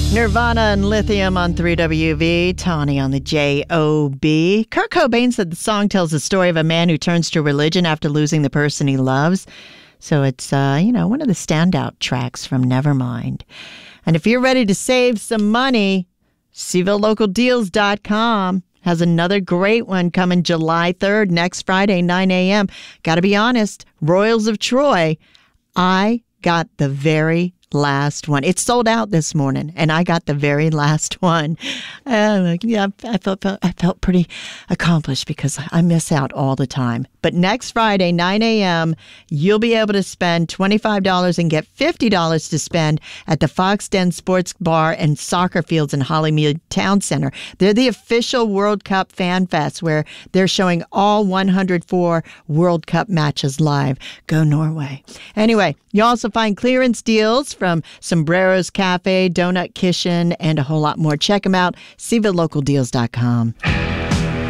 Nirvana and Lithium on 3WV, Tawny on the JOB. Kurt Cobain said the song tells the story of a man who turns to religion after losing the person he loves. So it's, one of the standout tracks from Nevermind. And if you're ready to save some money, SeavilleLocalDeals.com has another great one coming July 3rd, next Friday, 9 a.m. Got to be honest, Royals of Troy, I got the very last one. It sold out this morning, and I got the very last one. I felt pretty accomplished because I miss out all the time. But next Friday, 9 a.m., you'll be able to spend $25 and get $50 to spend at the Fox Den Sports Bar and Soccer Fields in Hollymead Town Center. They're the official World Cup fan fest where they're showing all 104 World Cup matches live. Go Norway. Anyway, you also find clearance deals from Sombreros Cafe, Donut Kitchen, and a whole lot more. Check them out, SeavilleLocalDeals.com.